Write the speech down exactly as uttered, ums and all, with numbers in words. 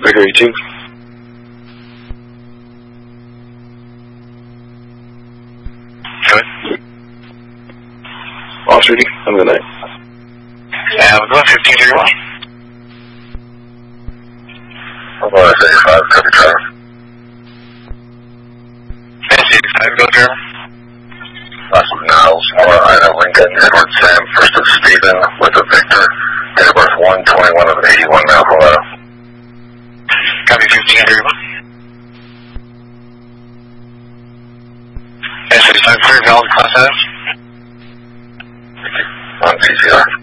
Victor eighteen. Good. Lost reading. Have a good night. Yeah, we're going fifteen thirty-one. I'm going to eighty-five, copy Trevor. eighty-five, go Trevor. Last of Niles, Nora, Ida, Lincoln, Edward, Sam, first of Stephen, with a Victor, date of birth one twenty-one of eighty-one, now Colorado. Copy fifteen thirty-one. S eighty-five, clear, valid class F. On C C R.